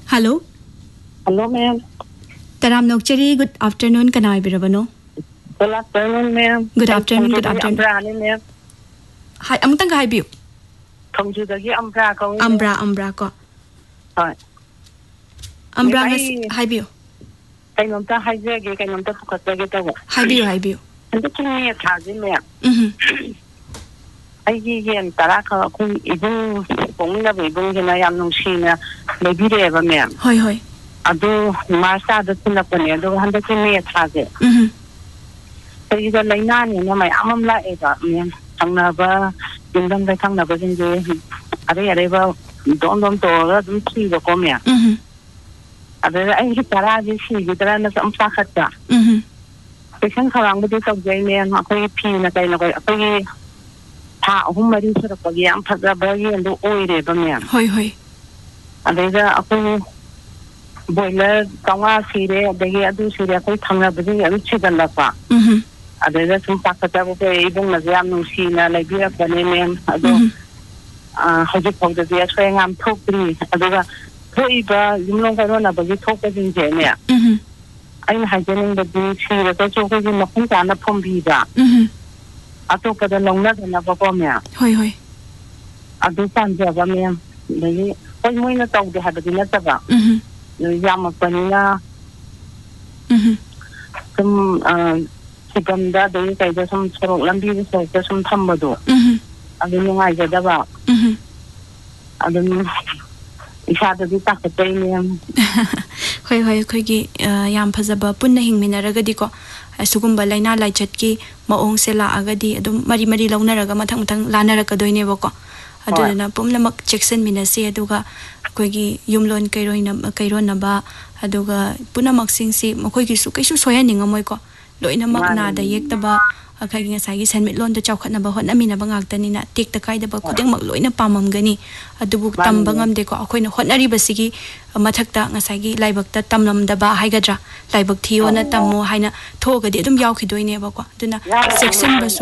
Hello. Hello, ma'am. Taram Nokcheri, good afternoon. Can I be Rabano? Good afternoon, ma'am. Good afternoon. Good afternoon. Ma'am. Hi, amutang hi biu. From Judagi Ambra ko. Ambra ko. Hi. Ambra hi biu. Kay nomta hi jage kay nomta pukatage tawo. Hi biu. Ando kini thaji ma'am. Ai yen tara ka ku ibung pongna be ibung hina yam nungsina lebire ba ma'am. Hoi. Ado masa da tuna pone ado handa kini thaje. Sai da laina ne na mai amam la e ba ma'am. Thangna ba dingdam da thangna ba jinge are ba dom to ra dum chi ba ko ma'am. Ada ai tara ji si ji tara na sam sa khatta. Patient kharang ba de tok jai ma'am akhoi phi na kai na kai akhoi tha ahum mari sura pa gi am phaja ba gi ando oire ba ma'am. Hoi. Ada akhoi boiler kawa sire adagi adu sire akhoi thangna ba ji am chigan la pa. Ada sum pakata ko ibung na jam nung sina laibira bane ma'am ado haji phogda ji asoi ngam thokri aduga thoiba yumlong ka na ba ji thokka jin je ne. Ai hajening ba ji sire ko cho ko ji makhung ta na phombi ba. Ato kada longna na ba ko ma'am. Hoi. Adu san ja ba ma'am. Dagi koi moi na tawde ha ba na ta ba. Yam pa ni na. Sum Siganda dai kai da sum sorok lambi da sai sum thambado. Adu ngai ja da ba. Adu isa da di ta ka tai ma'am. Hoi khoi gi yam phajaba punna hingminaraga di ko asugumba laina laichat ki maong se la agadi adum mari launaraga mathang lanaraka doine bako aduna pumlamak checkson minase aduga koigi yumlon kairon na ba aduga punamak singsi makoi gi su kaisu soya ningamoi ko loina mak na da yekta ba akhagi ngasai gi sanmit lon da chawkhat na ba hon amina ba ngakta ni na tek ta kai da ba khudeng mak loina pamam gani adubu tamba ngam de ko akoina hotnari basigi mathakta ngasai gi laibak ta tamlam da ba haigadra laibak thiyo na tammo haina thoga de dum yaw khidoine ba ko duna section basu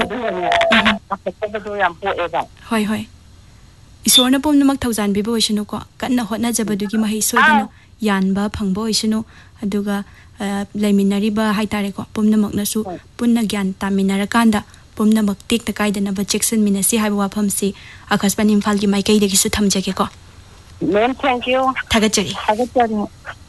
hoi isorna pom namak thaujan bi bo shinu ko kanna hotna jabadu gi mahi sodana yanba phangbo ishinu aduga laiminari ba haitare ko pumnamak nasu punna gyan taminara kanda pumnamak tek ta kaidana ba checkson minasi haiba wafam si akaspan imphal gi maikai de gi su thamjage ko Ma'am, thank you. Thagachari.